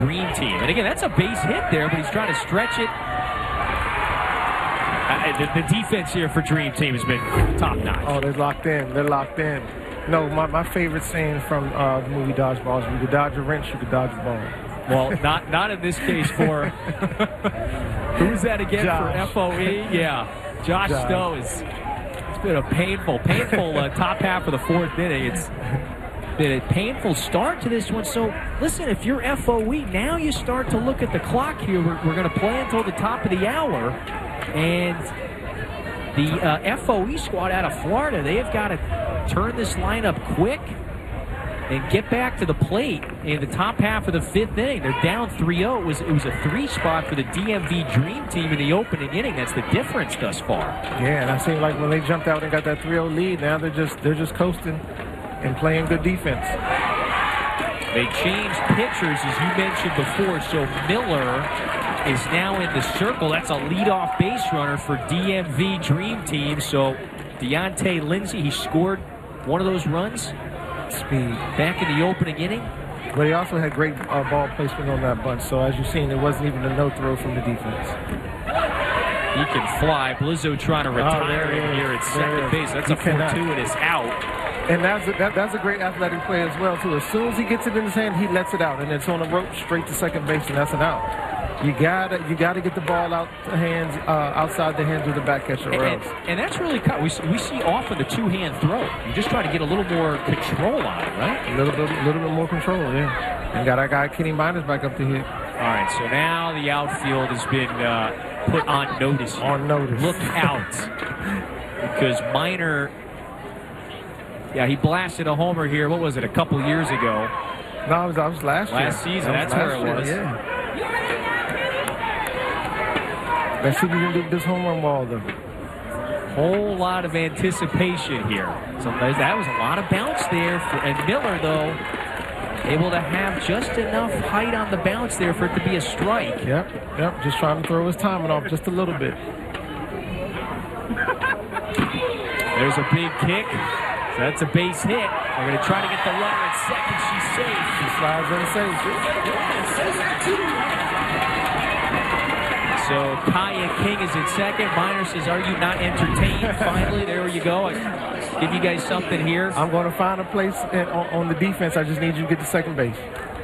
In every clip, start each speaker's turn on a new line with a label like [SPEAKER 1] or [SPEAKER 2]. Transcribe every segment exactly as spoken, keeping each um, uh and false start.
[SPEAKER 1] Dream Team. And again, that's a base hit there, but he's trying to stretch it. Uh, the, the defense here for Dream Team has been top-notch.
[SPEAKER 2] Oh, they're locked in. They're locked in. No, my, my favorite saying from uh, the movie Dodgeball is, you could dodge a wrench, you could dodge a ball.
[SPEAKER 1] Well, not not in this case for... Who's that again
[SPEAKER 2] Josh.
[SPEAKER 1] for F O E? Yeah, Josh, Josh. Stowe is... It's been a painful, painful uh, top half of the fourth inning. It's been a painful start to this one. So, listen, if you're F O E, now you start to look at the clock here. We're, we're going to play until the top of the hour. And the uh, F O E squad out of Florida, they have got to turn this lineup quick and get back to the plate in the top half of the fifth inning. They're down three oh. It was, it was a three spot for the D M V Dream Team in the opening inning. That's the difference thus far.
[SPEAKER 2] Yeah, and I seem like when they jumped out and got that three oh lead, now they're just they're just coasting and playing good defense.
[SPEAKER 1] They changed pitchers, as you mentioned before, so Miller is now in the circle. That's a leadoff base runner for D M V Dream Team. So Deontay Lindsay, he scored one of those runs.
[SPEAKER 2] Speed.
[SPEAKER 1] Back in the opening inning.
[SPEAKER 2] But he also had great uh, ball placement on that bunch. So as you've seen, it wasn't even a no throw from the defense.
[SPEAKER 1] He can fly. Blizzo trying to retire
[SPEAKER 2] oh,
[SPEAKER 1] him here at second base. That's he a fortuitous out.
[SPEAKER 2] And that's a, that, that's a great athletic play as well, too. As soon as he gets it in his hand, he lets it out. And it's on a rope straight to second base, and that's an out. You gotta, you gotta get the ball out the hands, uh, outside the hands of the back catcher, or
[SPEAKER 1] and,
[SPEAKER 2] else.
[SPEAKER 1] And that's really cut. We, we see often the two-hand throw. You just try to get a little more control on it, right?
[SPEAKER 2] A little bit, a little bit more control, yeah. And got our guy Kenny Miners back up to hit.
[SPEAKER 1] All right, so now the outfield has been uh, put on notice. Here.
[SPEAKER 2] On notice.
[SPEAKER 1] Look out, because Miner, yeah, he blasted a homer here. What was it? A couple years ago.
[SPEAKER 2] No, it was, that was last,
[SPEAKER 1] last
[SPEAKER 2] year.
[SPEAKER 1] season.
[SPEAKER 2] That
[SPEAKER 1] That's where it
[SPEAKER 2] year,
[SPEAKER 1] was.
[SPEAKER 2] Yeah. Let's see if we can do this home run ball, though.
[SPEAKER 1] Whole lot of anticipation here. So that was a lot of bounce there. For, and Miller, though, able to have just enough height on the bounce there for it to be a strike.
[SPEAKER 2] Yep, yep. Just trying to throw his timing off just a little bit.
[SPEAKER 1] There's a big kick. So that's a base hit. They're going to try to get the runner at second. She's safe.
[SPEAKER 2] She slides in safe.
[SPEAKER 1] So Kaya King is in second. Miner says, are you not entertained? Finally, there you go. I give you guys something here.
[SPEAKER 2] I'm going to find a place in, on, on the defense. I just need you to get to second base.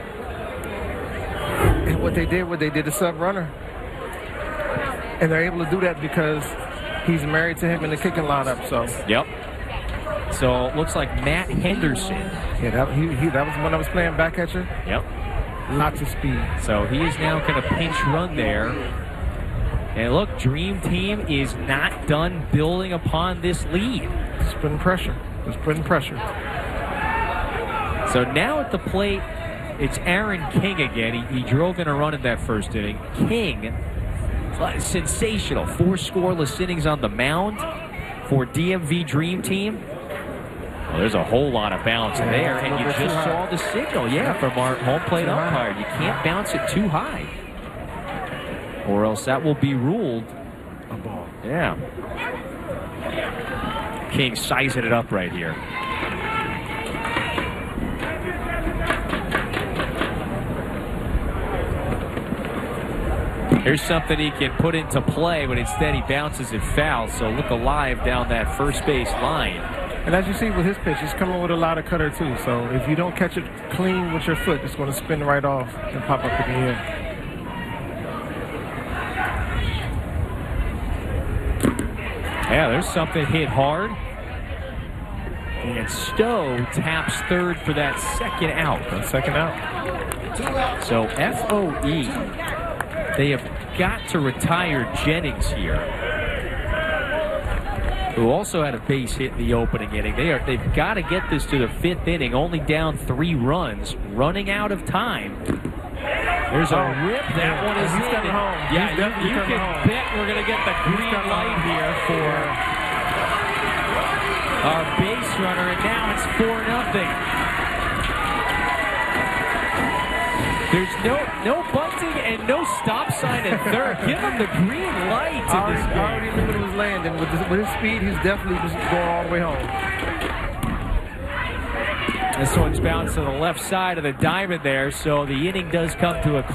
[SPEAKER 2] And what they did, what they did a sub runner. And they're able to do that because he's married to him in the kicking lineup. So.
[SPEAKER 1] Yep. So looks like Matt Henderson.
[SPEAKER 2] Yeah, that, he, he, that was when I was playing back catcher.
[SPEAKER 1] Yep.
[SPEAKER 2] Lots of speed.
[SPEAKER 1] So he is now going to pinch run there. And look, Dream Team is not done building upon this lead.
[SPEAKER 2] Just putting pressure. Just putting pressure.
[SPEAKER 1] So now at the plate, it's Aaron King again. He, he drove in a run in that first inning. King, sensational. Four scoreless innings on the mound for D M V Dream Team. Well, there's a whole lot of bounce yeah, there, and you just saw the signal, yeah, from our home plate umpire. You can't bounce it too high, or else that will be ruled
[SPEAKER 2] a ball.
[SPEAKER 1] Yeah. King sizing it up right here. Here's something he can put into play, but instead he bounces it foul. So look alive down that first base line.
[SPEAKER 2] And as you see with his pitch, he's coming with a lot of cutter too. So if you don't catch it clean with your foot, it's going to spin right off and pop up in the air.
[SPEAKER 1] Yeah, there's something hit hard. And Stowe taps third for that second out.
[SPEAKER 2] That second out.
[SPEAKER 1] So F O E, they have got to retire Jennings here, who also had a base hit in the opening inning. They are, they've got to get this to the fifth inning, only down three runs, running out of time. There's a
[SPEAKER 2] oh,
[SPEAKER 1] rip. That
[SPEAKER 2] yeah.
[SPEAKER 1] one is
[SPEAKER 2] He's
[SPEAKER 1] in.
[SPEAKER 2] home.
[SPEAKER 1] Yeah,
[SPEAKER 2] He's
[SPEAKER 1] you, you can
[SPEAKER 2] home.
[SPEAKER 1] bet we're going to get the green light here for our base runner, and now it's four nothing. There's no no bunting and no stop sign at third. Give him the green light to
[SPEAKER 2] I
[SPEAKER 1] this
[SPEAKER 2] already,
[SPEAKER 1] game.
[SPEAKER 2] I already knew it was landing. With, this, with his speed, he's definitely just going all the way home.
[SPEAKER 1] This one's bounced to the left side of the diamond there, so the inning does come to a